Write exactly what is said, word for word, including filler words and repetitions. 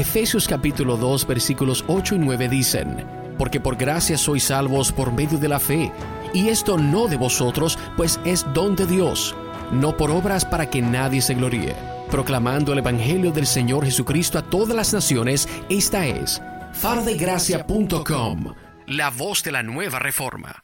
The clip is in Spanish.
Efesios capítulo dos versículos ocho y nueve dicen: porque por gracia sois salvos por medio de la fe, y esto no de vosotros, pues es don de Dios, no por obras para que nadie se gloríe. Proclamando el Evangelio del Señor Jesucristo a todas las naciones, esta es faro de gracia punto com, la voz de la nueva reforma.